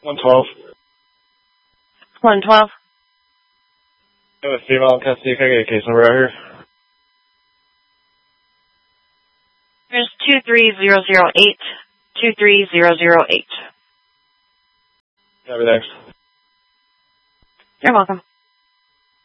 112. 112. I have a female in custody. Can I get a case number out here? There's 23008. 23008. Copy, thanks. You're welcome.